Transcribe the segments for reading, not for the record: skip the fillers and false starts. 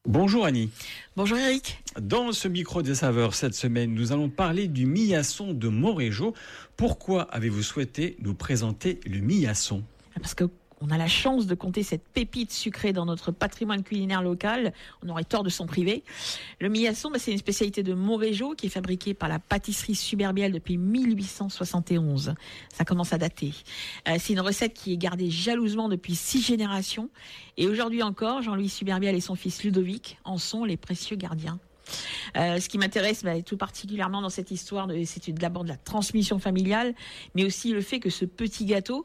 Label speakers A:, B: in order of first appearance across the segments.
A: Bonjour Annie.
B: Bonjour Eric.
A: Dans ce micro des saveurs cette semaine, nous allons parler du miasson de Montrégeau. Pourquoi avez-vous souhaité nous présenter le miasson ?
B: Parce qu'on a la chance de compter cette pépite sucrée dans notre patrimoine culinaire local. On aurait tort de s'en priver. Le miasson, c'est une spécialité de Montrégeau qui est fabriquée par la pâtisserie Suberbiel depuis 1871. Ça commence à dater. C'est une recette qui est gardée jalousement depuis 6 générations. Et aujourd'hui encore, Jean-Louis Suberbiel et son fils Ludovic en sont les précieux gardiens. Ce qui m'intéresse tout particulièrement dans cette histoire, c'est d'abord de la transmission familiale, mais aussi le fait que ce petit gâteau,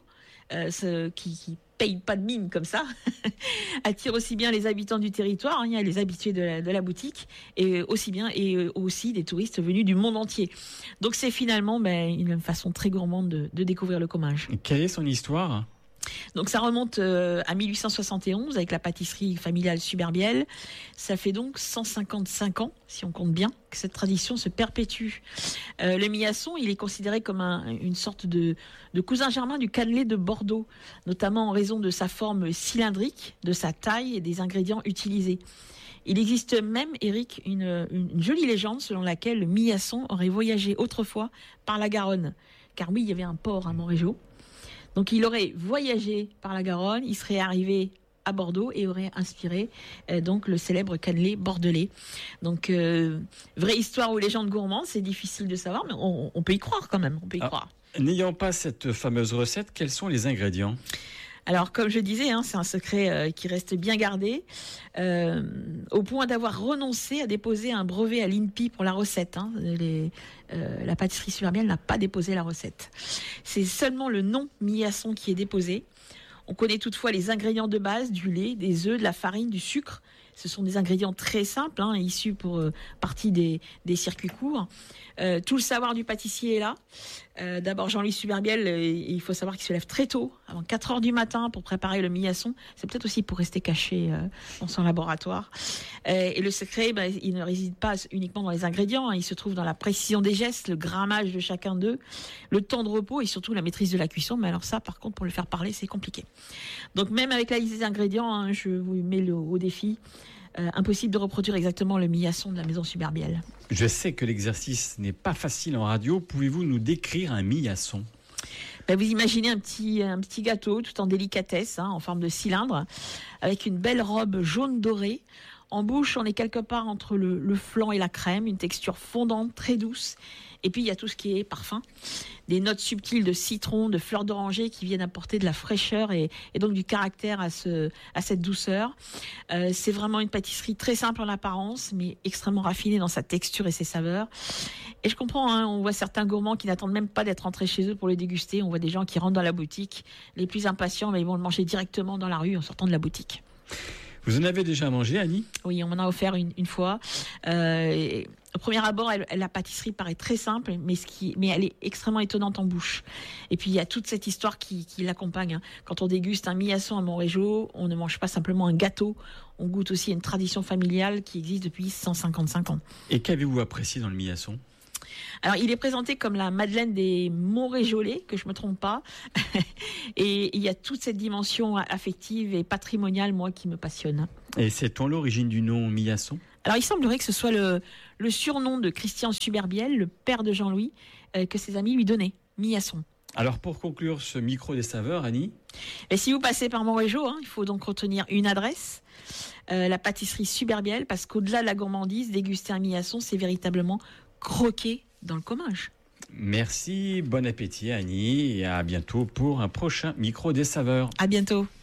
B: qui paye pas de mine comme ça, attire aussi bien les habitants du territoire, les habitués de la boutique, et aussi des touristes venus du monde entier. Donc c'est finalement une façon très gourmande de découvrir le Comminges.
A: Quelle est son histoire ?
B: Donc ça remonte à 1871 avec la pâtisserie familiale Suberbiel. Ça fait donc 155 ans, si on compte bien, que cette tradition se perpétue. Le miasson, il est considéré comme une sorte de cousin germain du cannelé de Bordeaux, notamment en raison de sa forme cylindrique, de sa taille et des ingrédients utilisés. Il existe même, Eric, une jolie légende selon laquelle le miasson aurait voyagé autrefois par la Garonne. Car oui, il y avait un port à Montrégeau. Donc il aurait voyagé par la Garonne, il serait arrivé à Bordeaux et aurait inspiré donc le célèbre cannelé bordelais. Donc vraie histoire ou légende gourmande, c'est difficile de savoir, mais on peut y croire quand même. On peut y croire.
A: N'ayant pas cette fameuse recette, quels sont les ingrédients ?
B: Alors, comme je disais, c'est un secret qui reste bien gardé, au point d'avoir renoncé à déposer un brevet à l'INPI pour la recette. La pâtisserie Suberbiel n'a pas déposé la recette. C'est seulement le nom miasson qui est déposé. On connaît toutefois les ingrédients de base, du lait, des œufs, de la farine, du sucre. Ce sont des ingrédients très simples, issus pour partie des circuits courts. Tout le savoir du pâtissier est là. D'abord, Jean-Louis Suberbiel, il faut savoir qu'il se lève très tôt, avant 4 heures du matin, pour préparer le miasson. C'est peut-être aussi pour rester caché dans son laboratoire. Et le secret, il ne réside pas uniquement dans les ingrédients. Il se trouve dans la précision des gestes, le grammage de chacun d'eux, le temps de repos et surtout la maîtrise de la cuisson. Mais alors ça, par contre, pour le faire parler, c'est compliqué. Donc même avec la liste des ingrédients, je vous mets au défi. Impossible de reproduire exactement le miasson de la maison Suberbiel.
A: Je sais que l'exercice n'est pas facile en radio. Pouvez-vous nous décrire un miasson ?
B: Vous imaginez un petit gâteau tout en délicatesse, en forme de cylindre, avec une belle robe jaune dorée. En bouche, on est quelque part entre le flan et la crème, une texture fondante, très douce. Et puis, il y a tout ce qui est parfum. Des notes subtiles de citron, de fleurs d'oranger qui viennent apporter de la fraîcheur et donc du caractère à cette douceur. C'est vraiment une pâtisserie très simple en apparence, mais extrêmement raffinée dans sa texture et ses saveurs. Et je comprends, on voit certains gourmands qui n'attendent même pas d'être rentrés chez eux pour le déguster. On voit des gens qui rentrent dans la boutique. Les plus impatients, ils vont le manger directement dans la rue en sortant de la boutique.
A: Vous en avez déjà mangé, Annie ?
B: Oui, on m'en a offert une fois. Au premier abord, la pâtisserie paraît très simple, mais elle est extrêmement étonnante en bouche. Et puis, il y a toute cette histoire qui l'accompagne. Quand on déguste un miasson à Montrégeau, on ne mange pas simplement un gâteau, on goûte aussi une tradition familiale qui existe depuis 155 ans.
A: Et qu'avez-vous apprécié dans le miasson ?
B: Alors, il est présenté comme la Madeleine des Montréjolais, que je me trompe pas. Et il y a toute cette dimension affective et patrimoniale, moi, qui me passionne.
A: Et sait-on l'origine du nom miasson ?
B: Alors, il semblerait que ce soit le surnom de Christian Suberbiel, le père de Jean-Louis, que ses amis lui donnaient, miasson.
A: Alors, pour conclure ce micro des saveurs, Annie ?
B: Et si vous passez par Montrégeau, il faut donc retenir une adresse, la pâtisserie Suberbiel, parce qu'au-delà de la gourmandise, déguster un miasson, c'est véritablement croquer dans le Comminges.
A: Merci, bon appétit Annie et à bientôt pour un prochain micro des saveurs.
B: À bientôt.